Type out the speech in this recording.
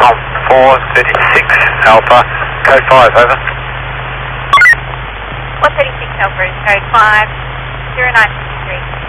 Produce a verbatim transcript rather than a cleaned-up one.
Tom four thirty-six Alpha, code five, over. one thirty-six Alpha is code five, zero nine fifty-three.